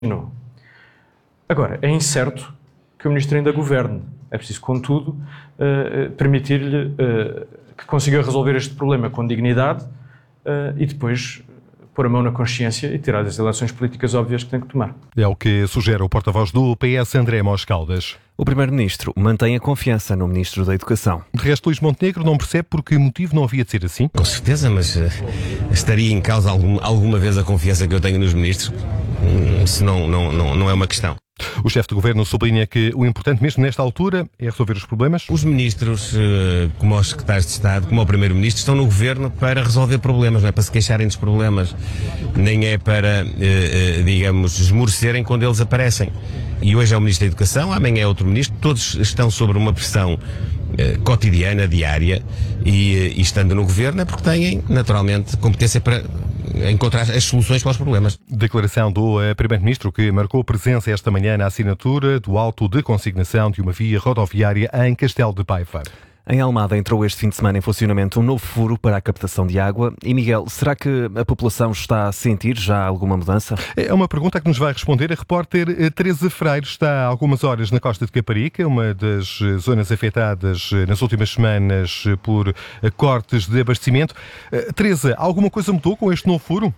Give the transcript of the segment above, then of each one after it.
Não. Agora, é incerto que o Ministro ainda governe. É preciso, contudo, permitir-lhe que consiga resolver este problema com dignidade e depois pôr a mão na consciência e tirar as eleições políticas óbvias que tem que tomar. É o que sugere o porta-voz do PS, André Mós Caldas. O Primeiro-Ministro mantém a confiança no Ministro da Educação. De resto, Luís Montenegro não percebe por que motivo não havia de ser assim. Com certeza, mas estaria em causa alguma vez a confiança que eu tenho nos ministros? Se não é uma questão. O chefe de governo sublinha que o importante mesmo nesta altura é resolver os problemas. Os ministros, como os secretários de Estado, como o Primeiro-Ministro, estão no governo para resolver problemas, não é para se queixarem dos problemas, nem é para, digamos, esmorecerem quando eles aparecem. E hoje é o Ministro da Educação, amanhã é outro Ministro, todos estão sobre uma pressão cotidiana, diária, e estando no governo é porque têm, naturalmente, competência para encontrar as soluções para os problemas. Declaração do Primeiro-Ministro que marcou presença esta manhã na assinatura do auto de consignação de uma via rodoviária em Castelo de Paiva. Em Almada entrou este fim de semana em funcionamento um novo furo para a captação de água. E Miguel, será que a população está a sentir já alguma mudança? É uma pergunta que nos vai responder a repórter Teresa Freire. Está há algumas horas na costa de Caparica, uma das zonas afetadas nas últimas semanas por cortes de abastecimento. Teresa, alguma coisa mudou com este novo furo?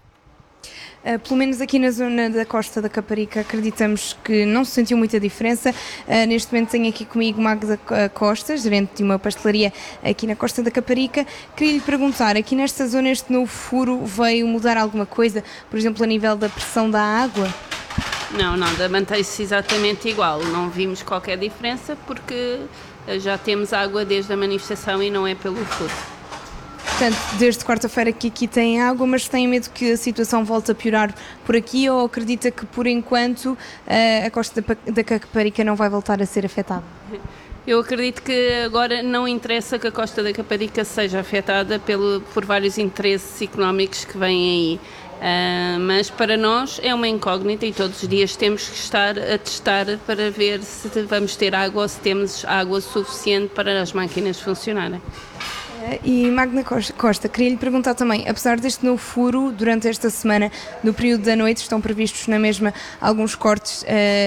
Pelo menos aqui na zona da Costa da Caparica acreditamos que não se sentiu muita diferença. Neste momento tenho aqui comigo Magda Costa, gerente de uma pastelaria aqui na Costa da Caparica. Queria lhe perguntar, aqui nesta zona este novo furo veio mudar alguma coisa, por exemplo a nível da pressão da água? Não, nada, mantém-se exatamente igual, não vimos qualquer diferença porque já temos água desde a manifestação e não é pelo furo. Portanto, desde quarta-feira que aqui tem água, mas tem medo que a situação volte a piorar por aqui ou acredita que, por enquanto, a Costa da Caparica não vai voltar a ser afetada? Eu acredito que agora não interessa que a Costa da Caparica seja afetada por vários interesses económicos que vêm aí. Mas para nós é uma incógnita e todos os dias temos que estar a testar para ver se vamos ter água ou se temos água suficiente para as máquinas funcionarem. E Magda Costa, queria lhe perguntar também, apesar deste novo furo, durante esta semana, no período da noite, estão previstos na mesma alguns cortes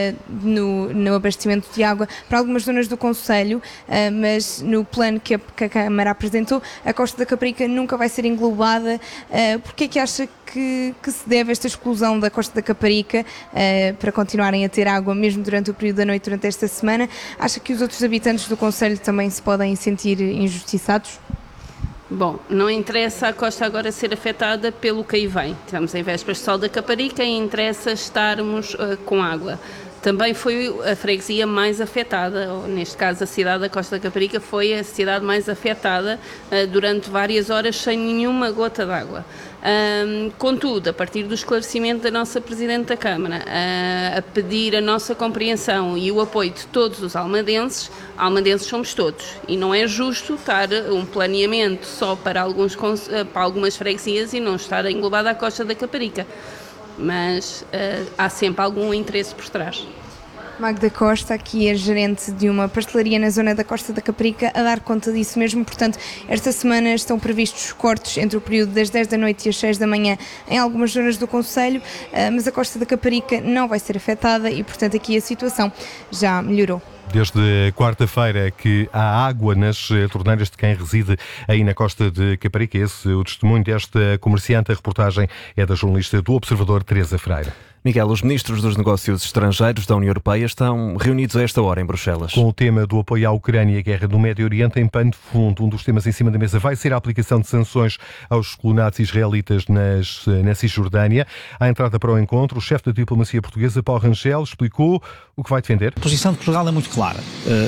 no abastecimento de água para algumas zonas do concelho, mas no plano que a Câmara apresentou, a Costa da Caparica nunca vai ser englobada. Porquê é que acha que se deve esta exclusão da Costa da Caparica para continuarem a ter água mesmo durante o período da noite, durante esta semana? Acha que os outros habitantes do concelho também se podem sentir injustiçados? Bom, não interessa a Costa agora ser afetada pelo que aí vem. Estamos em vésperas de sol da Caparica e interessa estarmos com água. Também foi a freguesia mais afetada, ou neste caso a cidade da Costa da Caparica foi a cidade mais afetada durante várias horas sem nenhuma gota de água. Contudo, a partir do esclarecimento da nossa Presidente da Câmara, a pedir a nossa compreensão e o apoio de todos os almadenses somos todos e não é justo estar um planeamento só para algumas freguesias e não estar englobada a Costa da Caparica. Mas há sempre algum interesse por trás. Magda Costa, aqui é gerente de uma pastelaria na zona da Costa da Caparica, a dar conta disso mesmo. Portanto, esta semana estão previstos cortes entre o período das 10 da noite e as 6 da manhã em algumas zonas do concelho, mas a Costa da Caparica não vai ser afetada e, portanto, aqui a situação já melhorou. Desde quarta-feira que há água nas torneiras de quem reside aí na Costa de Caparica. Esse é o testemunho desta comerciante. A reportagem é da jornalista do Observador, Teresa Freire. Miguel, os ministros dos negócios estrangeiros da União Europeia estão reunidos a esta hora em Bruxelas. Com o tema do apoio à Ucrânia e a guerra no Médio Oriente em pano de fundo, um dos temas em cima da mesa vai ser a aplicação de sanções aos colonatos israelitas na Cisjordânia. À entrada para o encontro, o chefe da diplomacia portuguesa, Paulo Rangel, explicou o que vai defender. A posição de Portugal é muito clara.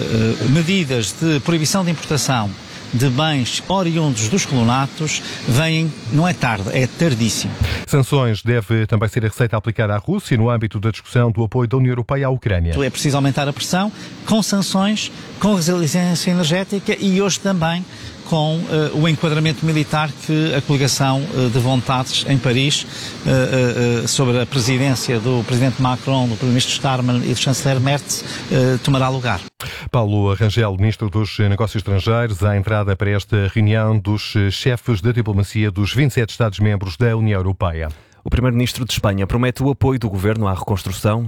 Medidas de proibição de importação de bens oriundos dos colonatos vêm, não é tarde, é tardíssimo. Sanções deve também ser a receita aplicada à Rússia no âmbito da discussão do apoio da União Europeia à Ucrânia. É preciso aumentar a pressão com sanções, com resiliência energética e hoje também com o enquadramento militar que a coligação de vontades em Paris, sobre a presidência do Presidente Macron, do Primeiro-Ministro Starmer e do Chanceler Merz, tomará lugar. Paulo Rangel, Ministro dos Negócios Estrangeiros, à entrada para esta reunião dos chefes da diplomacia dos 27 Estados-membros da União Europeia. O primeiro-ministro de Espanha promete o apoio do governo à reconstrução